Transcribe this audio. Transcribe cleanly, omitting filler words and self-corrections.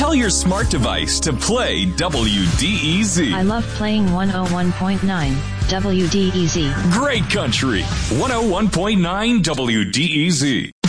Tell your smart device to play WDEZ. I love playing 101.9 WDEZ. Great country. 101.9 WDEZ.